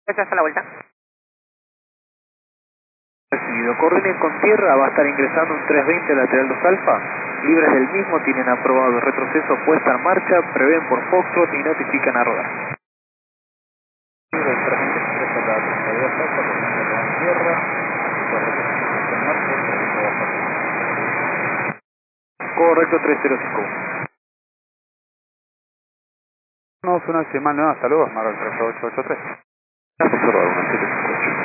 Ya está la vuelta. Recibido. Coordinen con tierra, va a estar ingresando un 320 lateral 2 alfa. Libres del mismo, tienen aprobado retroceso, puesta en marcha, prevén por Foxtrot y notifican a rodar. Libre 320 ingresa la 32 alfa, coordinen con tierra, puesta en marcha, retroceso bajo. Correcto, 305. Una decimal nueva, saludos, Marvel 3883. Asesor 173.